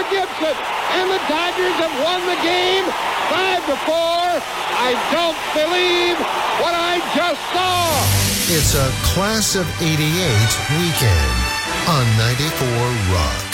to Gibson, and the Dodgers have won the game 5-4. I don't believe what I just saw. It's a Class of '88 weekend on 94 Rock.